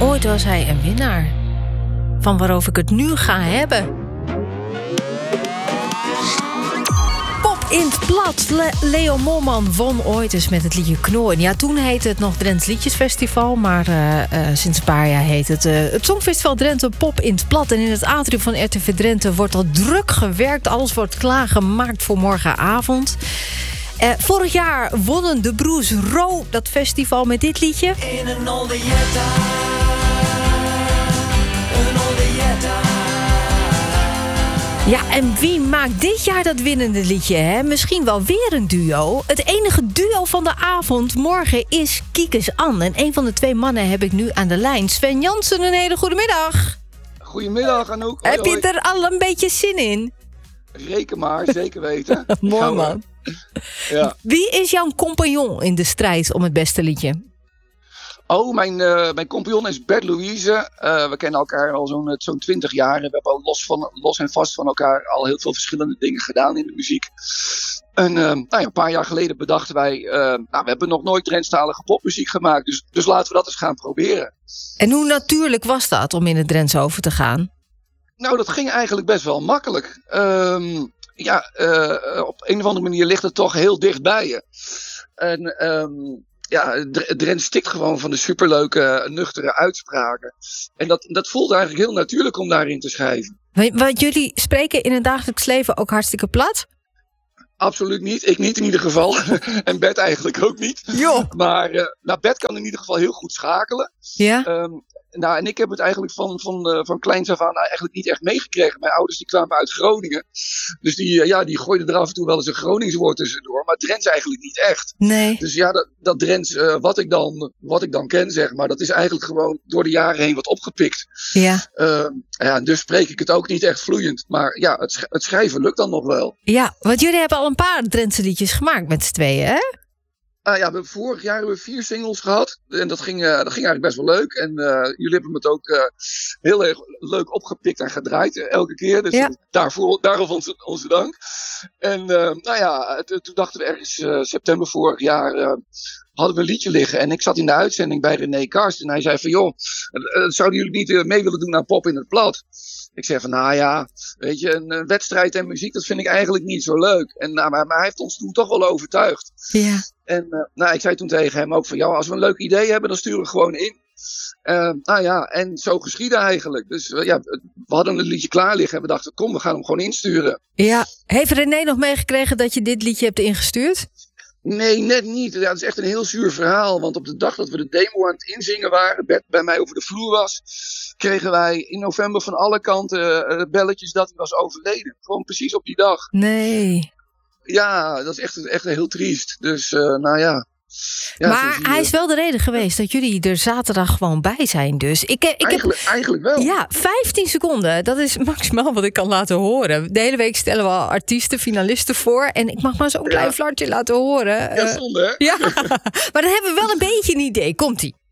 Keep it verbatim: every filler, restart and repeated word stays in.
Ooit was hij een winnaar. Van waarover ik het nu ga hebben. Pop in het plat. Le- Leo Molman won ooit eens met het liedje Knooien. Ja, toen heette het nog Drents Liedjesfestival. Maar uh, uh, sinds een paar jaar heet het uh, het Songfestival Drenthe Pop in het plat. En in het atrium van R T V Drenthe wordt al druk gewerkt. Alles wordt klaargemaakt voor morgenavond. Uh, vorig jaar wonnen de broers Ro dat festival met dit liedje. In een olde jetta, een olde jetta. Ja, en wie maakt dit jaar dat winnende liedje, hè? Misschien wel weer een duo. Het enige duo van de avond morgen is Kiekes An. En een van de twee mannen heb ik nu aan de lijn. Sven Jansen, een hele goede middag. Goedemiddag, Anouk. Heb Hoi, je hoi. er al een beetje zin in? Reken maar, zeker weten. Mooi, Gaan we. man. Ja. Wie is jouw compagnon in de strijd om het beste liedje? Oh, mijn, uh, mijn compagnon is Bert Louise. Uh, we kennen elkaar al zo'n zo'n twintig jaar. En we hebben al los, van, los en vast van elkaar al heel veel verschillende dingen gedaan in de muziek. En uh, nou ja, een paar jaar geleden bedachten wij, uh, nou, we hebben nog nooit Drentstalige popmuziek gemaakt. Dus, dus laten we dat eens gaan proberen. En hoe natuurlijk was dat om in het Drents over te gaan? Nou, dat ging eigenlijk best wel makkelijk. Um, ja, uh, op een of andere manier ligt het toch heel dichtbij je. En um, ja, Drent stikt gewoon van de superleuke, nuchtere uitspraken. En dat, dat voelt eigenlijk heel natuurlijk om daarin te schrijven. Want jullie spreken in het dagelijks leven ook hartstikke plat? Absoluut niet. Ik niet in ieder geval. En Bert eigenlijk ook niet. Jo. Maar uh, nou, Bert kan in ieder geval heel goed schakelen. Ja. Um, Nou, en ik heb het eigenlijk van, van, uh, van kleins af aan eigenlijk niet echt meegekregen. Mijn ouders die kwamen uit Groningen. Dus die, uh, ja, die gooiden er af en toe wel eens een Gronings woord tussendoor. Maar Drents eigenlijk niet echt. Nee. Dus ja, dat, dat Drents, uh, wat, ik dan, wat ik dan ken, zeg maar, dat is eigenlijk gewoon door de jaren heen wat opgepikt. Ja. Uh, ja, dus spreek ik het ook niet echt vloeiend. Maar ja, het, sch- het schrijven lukt dan nog wel. Ja, want jullie hebben al een paar Drentse liedjes gemaakt met z'n tweeën, hè? Uh, ja, we hebben vorig jaar hebben we vier singles gehad. En dat ging, uh, dat ging eigenlijk best wel leuk. En uh, jullie hebben het ook uh, heel erg leuk opgepikt en gedraaid. Uh, elke keer. Dus ja. daarvoor, daarom onze, onze dank. En uh, nou ja, t- toen dachten we ergens uh, september vorig jaar... Uh, hadden we een liedje liggen. En ik zat in de uitzending bij René Karst. En hij zei van, joh, uh, zouden jullie niet uh, mee willen doen aan Pop in het Plat? Ik zei van, nou ja, weet je, een, een wedstrijd en muziek, dat vind ik eigenlijk niet zo leuk. En, nou, maar, maar hij heeft ons toen toch wel overtuigd. Ja. En uh, nou, ik zei toen tegen hem ook van, ja, als we een leuk idee hebben, dan sturen we gewoon in. Uh, nou ja, en zo geschiedde eigenlijk. Dus uh, ja, we hadden een liedje klaar liggen en we dachten, kom, we gaan hem gewoon insturen. Ja. Heeft René nog meegekregen dat je dit liedje hebt ingestuurd? Nee, net niet. Ja, het is echt een heel zuur verhaal. Want op de dag dat we de demo aan het inzingen waren, Bert bij mij over de vloer was, kregen wij in november van alle kanten uh, belletjes dat hij was overleden. Gewoon precies op die dag. Nee. Ja, dat is echt, echt heel triest. Dus, uh, nou ja. ja maar hij is wel de reden geweest dat jullie er zaterdag gewoon bij zijn. Dus ik, ik eigenlijk, heb, eigenlijk wel. Ja, vijftien seconden. Dat is maximaal wat ik kan laten horen. De hele week stellen we al artiesten, finalisten voor. En ik mag maar zo'n klein ja. flartje laten horen. Ja, zonde, hè? Ja, maar dan hebben we wel een beetje een idee. Komt-ie.